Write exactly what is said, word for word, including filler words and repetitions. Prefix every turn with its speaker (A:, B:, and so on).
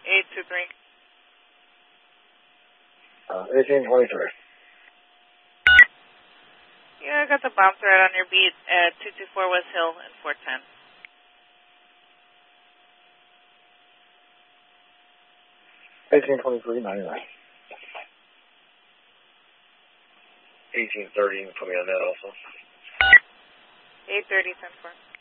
A: eight two three.
B: Uh, eighteen twenty-three.
A: Yeah, I got the bomb threat on your beat at two two four West Hill and four ten.
B: eighteen twenty-three ninety-nine. eighteen thirty, you can put me on that also.
A: eight thirty ten four.